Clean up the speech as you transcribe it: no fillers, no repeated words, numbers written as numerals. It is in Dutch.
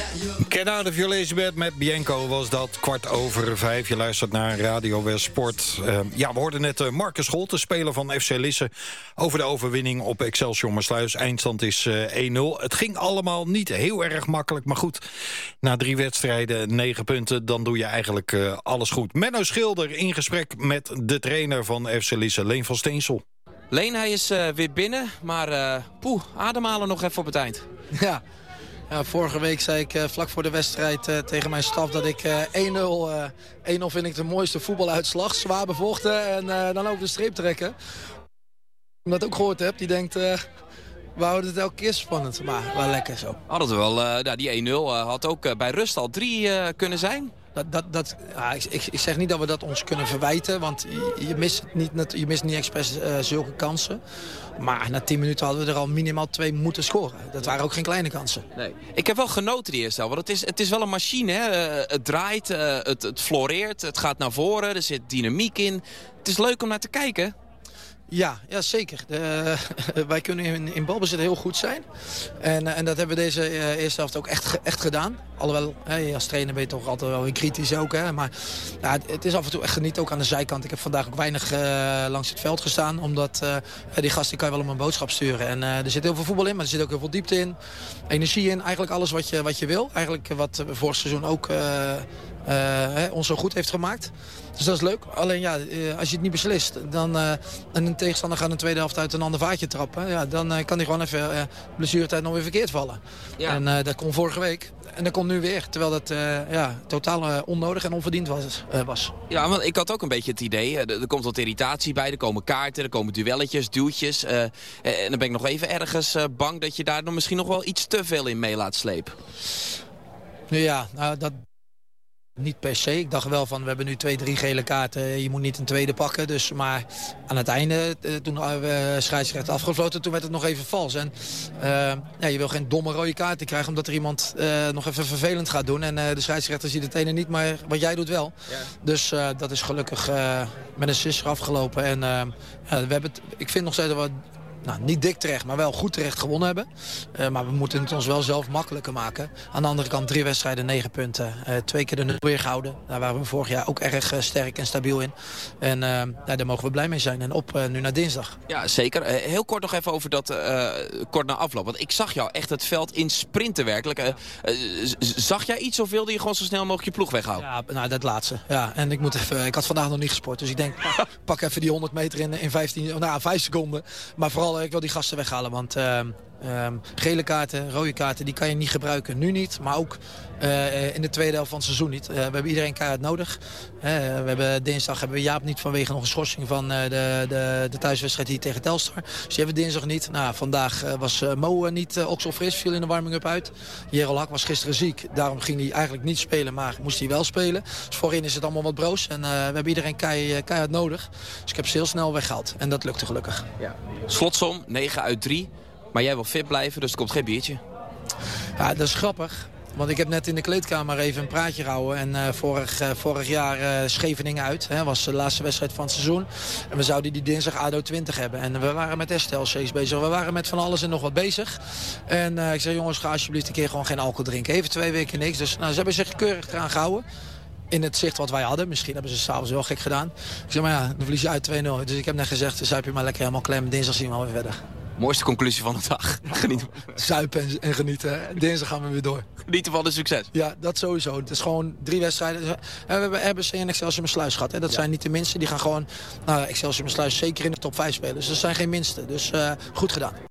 Get Out of Your Lazy Bed met Bianco was dat 5:15. Je luistert naar Radio West Sport. We hoorden net Marcus Scholt, de speler van FC Lisse, over de overwinning op Excelsior Maassluis. Eindstand is 1-0. Het ging allemaal niet heel erg makkelijk, maar goed. Na 3 wedstrijden, 9 punten, dan doe je eigenlijk alles goed. Menno Schilder in gesprek met de trainer van FC Lisse, Leen van Steensel. Leen, hij is weer binnen, maar ademhalen nog even op het eind. Ja, vorige week zei ik vlak voor de wedstrijd tegen mijn staf dat ik 1-0 vind ik de mooiste voetbaluitslag. Zwaar bevochten en dan over de streep trekken. Omdat ik ook gehoord heb, die denkt, we houden het elke keer spannend. Maar wel lekker zo. Hadden we wel, die 1-0 had ook bij rust al 3 kunnen zijn. Ik zeg niet dat we dat ons kunnen verwijten, want je mist niet expres zulke kansen. Maar na 10 minuten hadden we er al minimaal 2 moeten scoren. Dat waren ook geen kleine kansen. Nee. Ik heb wel genoten die eerste helft, want het is wel een machine. Hè? Het draait, het floreert, het gaat naar voren, er zit dynamiek in. Het is leuk om naar te kijken. Ja, zeker. Wij kunnen in balbezit heel goed zijn. En dat hebben we deze eerste helft ook echt gedaan. Alhoewel, als trainer ben je toch altijd wel weer kritisch ook. Hè? Maar het is af en toe echt genieten, ook aan de zijkant. Ik heb vandaag ook weinig langs het veld gestaan. Omdat die gasten kan je wel om een boodschap sturen. En er zit heel veel voetbal in, maar er zit ook heel veel diepte in. Energie in, eigenlijk alles wat je wil. Eigenlijk wat vorig seizoen ook ons zo goed heeft gemaakt. Dus dat is leuk. Alleen als je het niet beslist, dan en een tegenstander gaat in de tweede helft uit een ander vaatje trappen. Dan kan hij gewoon even blessuretijd nog weer verkeerd vallen. Ja. En dat kon vorige week. En dat komt nu weer. Terwijl dat totaal onnodig en onverdiend was. Ja, want ik had ook een beetje het idee. Er komt wat irritatie bij. Er komen kaarten, er komen duelletjes, duwtjes. En dan ben ik nog even ergens bang dat je daar dan misschien nog wel iets te veel in mee laat slepen. Ja, dat... Niet per se. Ik dacht wel van, we hebben nu 2-3 gele kaarten. Je moet niet een tweede pakken. Dus, maar aan het einde, toen we scheidsrechter afgefloten, toen werd het nog even vals. En je wil geen domme rode kaarten krijgen, omdat er iemand nog even vervelend gaat doen. En de scheidsrechter ziet het ene niet, maar wat jij doet wel. Ja. Dus dat is gelukkig met een sisser afgelopen. En we hebben ik vind nog steeds dat we... niet dik terecht, maar wel goed terecht gewonnen hebben. Maar we moeten het ons wel zelf makkelijker maken. Aan de andere kant 3 wedstrijden, 9 punten. 2 keer de 0 weer gehouden. Daar waren we vorig jaar ook erg sterk en stabiel in. En daar mogen we blij mee zijn. En nu naar dinsdag. Ja, zeker. Heel kort nog even over dat kort na afloop. Want ik zag jou echt het veld in sprinten werkelijk. Zag jij iets of wilde je gewoon zo snel mogelijk je ploeg weghouden? Ja, dat laatste. Ja, en ik had vandaag nog niet gesport. Dus ik denk, pak even die 100 meter in 5 seconden. Maar vooral ik wil die gasten weghalen, want gele kaarten, rode kaarten, die kan je niet gebruiken. Nu niet, maar ook in de tweede helft van het seizoen niet. We hebben iedereen keihard nodig. Dinsdag hebben we Jaap niet vanwege nog een schorsing van de thuiswedstrijd hier tegen Telstar. Dus die hebben we dinsdag niet. Vandaag was Mo niet okselfris, viel in de warming-up uit. Jerel Hak was gisteren ziek, daarom ging hij eigenlijk niet spelen, maar moest hij wel spelen. Dus voorin is het allemaal wat broos en we hebben iedereen keihard nodig. Dus ik heb ze heel snel weggehaald en dat lukte gelukkig. Ja. Slotsom, 9 uit 3. Maar jij wil fit blijven, dus er komt geen biertje. Ja, dat is grappig. Want ik heb net in de kleedkamer even een praatje gehouden. En vorig jaar Scheveningen uit. Was de laatste wedstrijd van het seizoen. En we zouden die dinsdag ADO 20 hebben. En we waren met STLC's bezig. We waren met van alles en nog wat bezig. En ik zei, jongens, ga alsjeblieft een keer gewoon geen alcohol drinken. Even 2 weken niks. Dus ze hebben zich keurig eraan gehouden. In het zicht wat wij hadden. Misschien hebben ze s'avonds wel gek gedaan. Ik zei, maar dan verlies je uit 2-0. Dus ik heb net gezegd, zuip je maar lekker helemaal klem. Dinsdag zien we alweer verder. Mooiste conclusie van de dag. Genieten. Zuipen en genieten. Dinsdag gaan we weer door. Genieten van de succes. Ja, dat sowieso. Het is gewoon 3 wedstrijden. We hebben RBC en Excelsior Maassluis gehad. Hè. Dat zijn niet de minste. Die gaan gewoon Excelsior Maassluis zeker in de top 5 spelen. Dus dat zijn geen minste. Dus goed gedaan.